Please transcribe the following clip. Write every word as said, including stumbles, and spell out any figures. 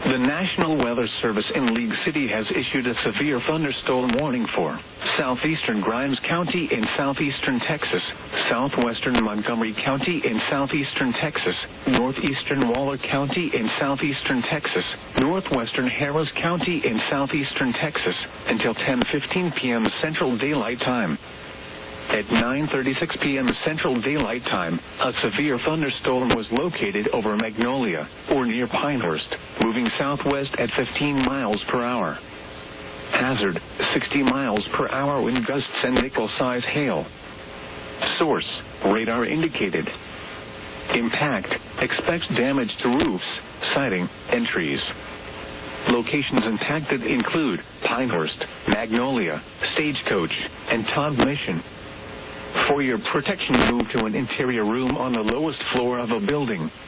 The National Weather Service in League City has issued a severe thunderstorm warning for southeastern Grimes County in southeastern Texas, southwestern Montgomery County in southeastern Texas, northeastern Waller County in southeastern Texas, northwestern Harris County in southeastern Texas, until ten fifteen p m Central Daylight Time. At nine thirty-six p m Central Daylight Time, a severe thunderstorm was located over Magnolia, or near Pinehurst, moving southwest at fifteen miles per hour. Hazard, sixty miles per hour wind gusts and nickel-size hail. Source, radar indicated. Impact, expects damage to roofs, siding, and trees. Locations impacted include Pinehurst, Magnolia, Stagecoach, and Todd Mission. For your protection, move to an interior room on the lowest floor of a building.